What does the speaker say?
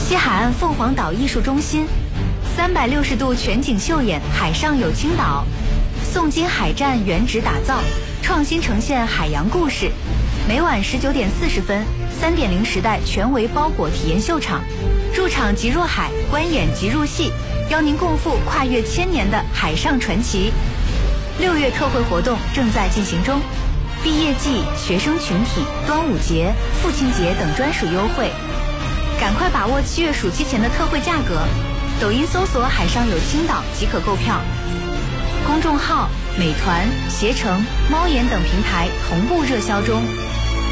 西海岸凤凰岛艺术中心，360度全景秀演海上有青岛，宋金海战原址打造，创新呈现海洋故事。每晚19点40分，3.0时代全维包裹体验秀场，入场即入海，观演即入戏，邀您共赴跨越1000年的海上传奇。6月特惠活动正在进行中，毕业季、学生群体、端午节、父亲节等专属优惠，赶快把握7月暑期前的特惠价格。抖音搜索海上有青岛即可购票，公众号美团、携程、猫眼等平台同步热销中。